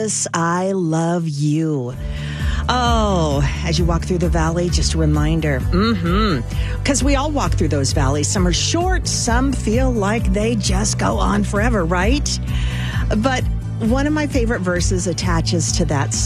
I love you. Oh, as you walk through the valley, just a reminder. Because we all walk through those valleys. Some are short, some feel like they just go on forever, right? But one of my favorite verses attaches to that